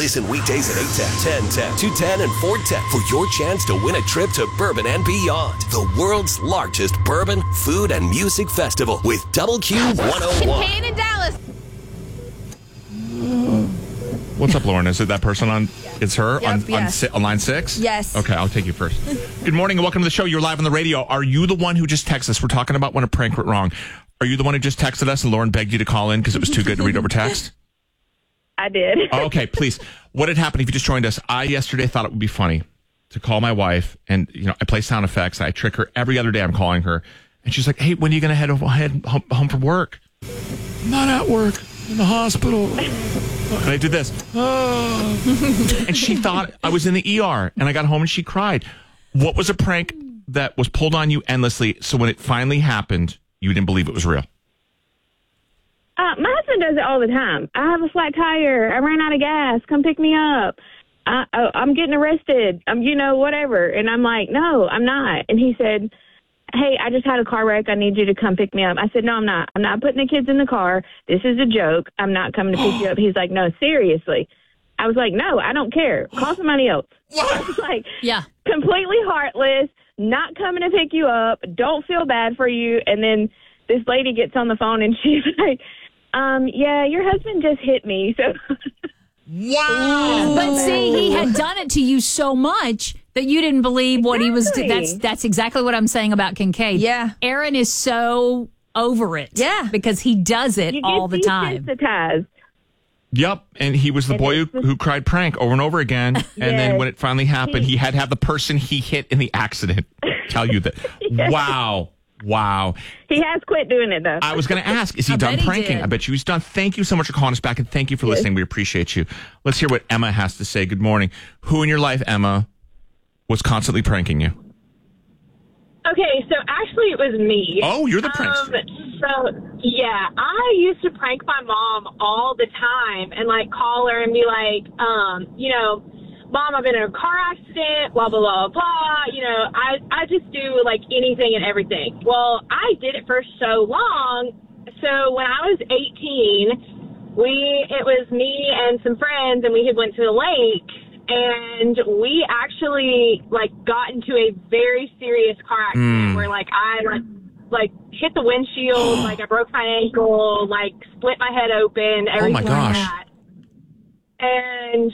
Listen weekdays at 8:10, 10:10, 2:10, and 4:10 for your chance to win a trip to Bourbon and Beyond, the world's largest bourbon, food, and music festival with Double Q 101. Kincaid in Dallas. What's up, Lauren? Is it that person on? It's her Yep, on line 6? Yes. Okay, I'll take you first. Good morning and welcome to the show. You're live on the radio. Are you the one who just texted us? We're talking about when a prank went wrong. Are you the one who just texted us and Lauren begged you to call in because it was too good to read over text? I did. Okay, please. What had happened if you just joined us? I yesterday thought it would be funny to call my wife, and I play sound effects. I trick her every other day. I'm calling her, and she's like, "Hey, when are you going to head home from work?" "I'm not at work. I'm in the hospital." And I did this. And she thought I was in the ER, and I got home and she cried. What was a prank that was pulled on you endlessly, so when it finally happened, you didn't believe it was real? My husband does it all the time. I have a flat tire. I ran out of gas. Come pick me up. I'm getting arrested. Whatever. And I'm like, no, I'm not. And he said, hey, I just had a car wreck. I need you to come pick me up. I said, no, I'm not. I'm not putting the kids in the car. This is a joke. I'm not coming to pick you up. He's like, no, seriously. I was like, no, I don't care. Call somebody else. I was like, yeah, completely heartless, not coming to pick you up. Don't feel bad for you. And then this lady gets on the phone and she's like, yeah, your husband just hit me. So, wow. But see, he had done it to you so much that you didn't believe what he was doing. That's exactly what I'm saying about Kincaid. Yeah. Aaron is so over it. Yeah. Because he does it all the time. Desensitized. Yep, and he was the boy who cried prank over and over again. And then when it finally happened, he had to have the person he hit in the accident tell you that. Yes. Wow. He has quit doing it, though. I was going to ask, is he done pranking? I bet you he's done. Thank you so much for calling us back, and thank you for listening. We appreciate you. Let's hear what Emma has to say. Good morning. Who in your life, Emma, was constantly pranking you? Okay, so actually it was me. Oh, you're the prankster. I used to prank my mom all the time and, call her and be like, Mom, I've been in a car accident, blah, blah, blah, blah. I just do, anything and everything. Well, I did it for so long. So when I was 18, it was me and some friends, and we had went to the lake. And we actually, got into a very serious car accident where, I, hit the windshield, I broke my ankle, split my head open, everything like that. And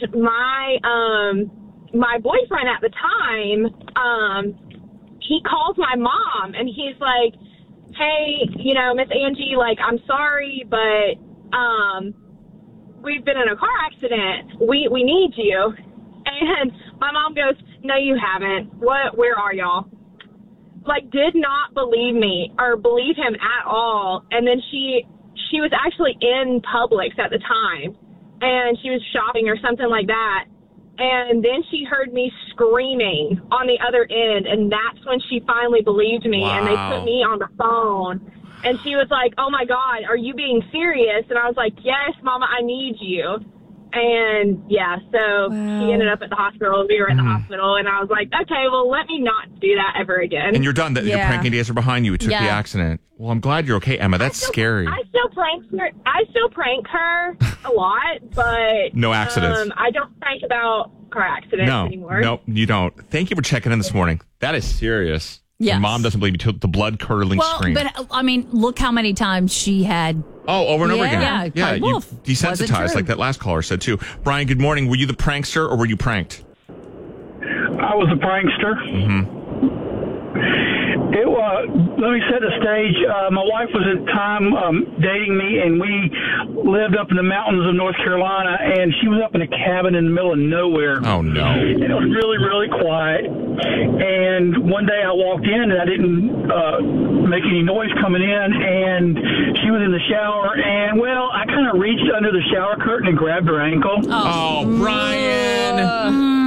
my boyfriend at the time, he calls my mom, and he's like, hey, Miss Angie, I'm sorry, but we've been in a car accident. We need you. And my mom goes, no, you haven't. Where are y'all? Did not believe me or believe him at all. And then she was actually in Publix at the time, and she was shopping or something like that. And then she heard me screaming on the other end, and that's when she finally believed me. Wow. And they put me on the phone. And she was like, oh, my God, are you being serious? And I was like, yes, Mama, I need you. And, so he ended up at the hospital. We were at the hospital, and I was like, okay, well, let me not do that ever again. And you're done. Your pranking days are behind you. It took the accident. Well, I'm glad you're okay, Emma. That's scary. I still prank her a lot, but no accidents. I don't prank about car accidents anymore. No, you don't. Thank you for checking in this morning. That is serious. Yes. Your mom doesn't believe you. Took the blood-curdling scream. But, look how many times she had... Oh, over and over again. Yeah, you desensitized, like that last caller said, too. Brian, good morning. Were you the prankster, or were you pranked? I was a prankster. Mm-hmm. Let me set the stage. My wife was at the time dating me, and we lived up in the mountains of North Carolina, and she was up in a cabin in the middle of nowhere. Oh, no. And it was really, really quiet. And one day I walked in, and I didn't make any noise coming in, and she was in the shower, and, I kind of reached under the shower curtain and grabbed her ankle. Oh, Brian!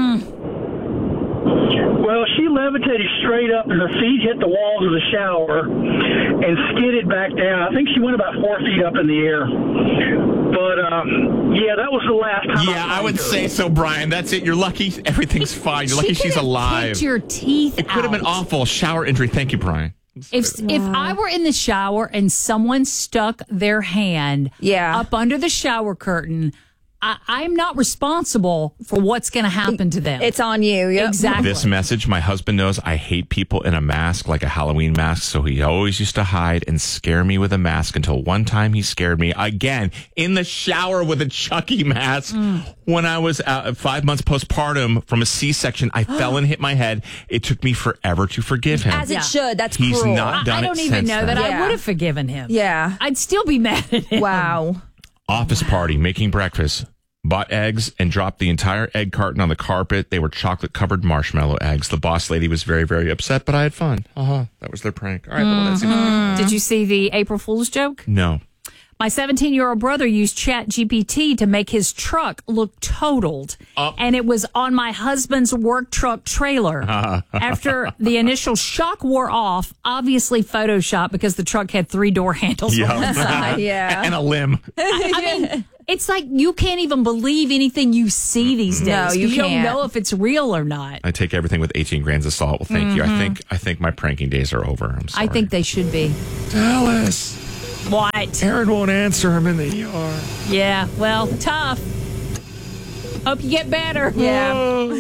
Well, she levitated straight up, and her feet hit the walls of the shower and skidded back down. I think she went about 4 feet up in the air. But, that was the last time. Yeah, I would say so, Brian. That's it. You're lucky everything's fine. You're lucky she's alive. Kicked your teeth It could have been awful. Shower injury. Thank you, Brian. If I were in the shower and someone stuck their hand up under the shower curtain, I'm not responsible for what's going to happen to them. It's on you. Yep. Exactly. This message, my husband knows I hate people in a mask, like a Halloween mask, so he always used to hide and scare me with a mask until one time he scared me again in the shower with a Chucky mask. When I was 5 months postpartum from a C-section, I fell and hit my head. It took me forever to forgive him. As it should. That's He's cruel. not done I don't it even since know then. that I Yeah. would have forgiven him. Yeah. I'd still be mad at him. Wow. Office party, making breakfast. Bought eggs and dropped the entire egg carton on the carpet. They were chocolate-covered marshmallow eggs. The boss lady was very, very upset, but I had fun. That was their prank. All right, well, that's it. Did you see the April Fool's joke? No. My 17-year-old brother used ChatGPT to make his truck look totaled, and it was on my husband's work truck trailer. After the initial shock wore off, obviously Photoshop because the truck had 3 door handles on the side. Yeah. And a limb. I mean, it's like you can't even believe anything you see these days. No, you don't can't. know if it's real or not. I take everything with 18 grains of salt. Well, thank you. I think my pranking days are over. I'm sorry. I think they should be. Dallas. What? Aaron won't answer him in the ER. Yeah, well, tough. Hope you get better. Yeah.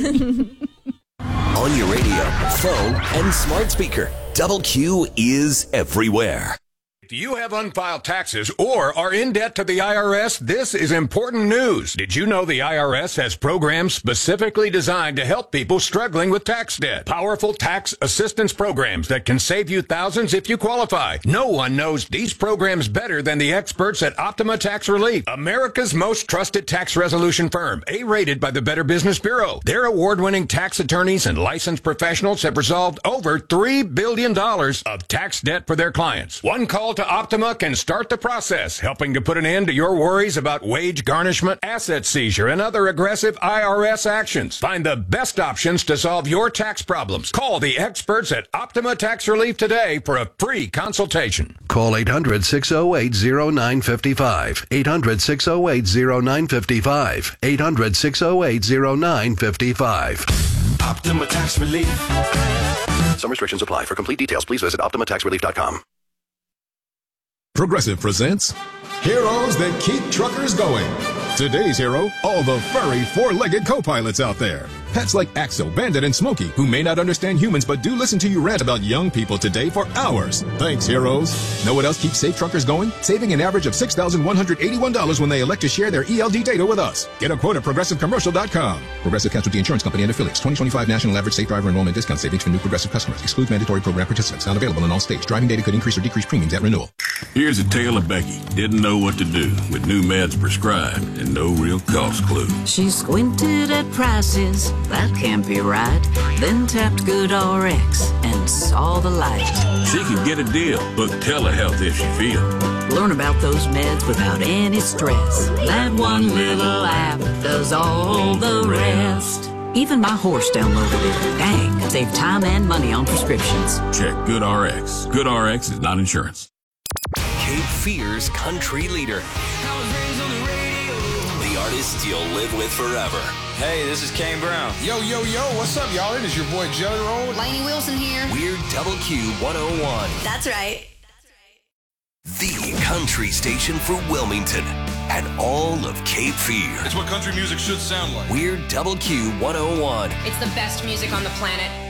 On your radio, phone, and smart speaker, Double Q is everywhere. Do you have unfiled taxes or are in debt to the IRS? This is important news. Did you know the IRS has programs specifically designed to help people struggling with tax debt? Powerful tax assistance programs that can save you thousands if you qualify. No one knows these programs better than the experts at Optima Tax Relief, America's most trusted tax resolution firm, A-rated by the Better Business Bureau. Their award-winning tax attorneys and licensed professionals have resolved over $3 billion of tax debt for their clients. One call to Optima can start the process, helping to put an end to your worries about wage garnishment, asset seizure, and other aggressive IRS actions. Find the best options to solve your tax problems. Call the experts at Optima Tax Relief today for a free consultation. Call 800-608-0955. 800-608-0955. 800-608-0955. Optima Tax Relief. Some restrictions apply. For complete details, please visit OptimaTaxRelief.com. Progressive presents Heroes That Keep Truckers Going. Today's hero, all the furry four-legged co-pilots out there. Pets like Axel, Bandit, and Smokey, who may not understand humans but do listen to you rant about young people today for hours. Thanks, heroes. Know what else keeps safe truckers going? Saving an average of $6,181 when they elect to share their ELD data with us. Get a quote at ProgressiveCommercial.com. Progressive Casualty Insurance Company and Affiliates. 2025 National Average Safe Driver Enrollment Discount Savings for new Progressive customers. Excludes mandatory program participants. Not available in all states. Driving data could increase or decrease premiums at renewal. Here's a tale of Becky. Didn't know what to do with new meds prescribed and no real cost clue. She squinted at prices, that can't be right. Then tapped GoodRx and saw the light. She could get a deal, book telehealth if she feels. Learn about those meds without any stress. That one little app does all the rest. Even my horse downloaded it. Dang, save time and money on prescriptions. Check GoodRx. GoodRx is not insurance. Cape Fear's country leader. The artist you'll live with forever. Hey, this is Kane Brown. Yo, what's up, y'all? It is your boy Jelly Roll. Lainey Wilson here. We're Double Q 101. That's right. The country station for Wilmington and all of Cape Fear. It's what country music should sound like. We're Double Q 101. It's the best music on the planet.